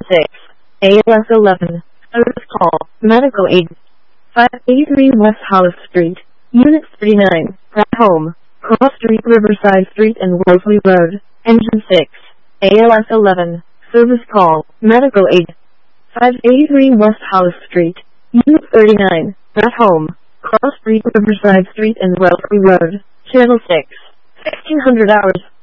6. ALS 11. Service call. Medical aid. 583 West Hollis Street. Unit 39. At home. Cross Street, Riverside Street and Wellesley Road. Engine 6. ALS 11. Service call. Medical aid. 583 West Hollis Street. Unit 39. At home. Cross Street, Riverside Street and Wellesley Road. Channel 6. 1600 hours.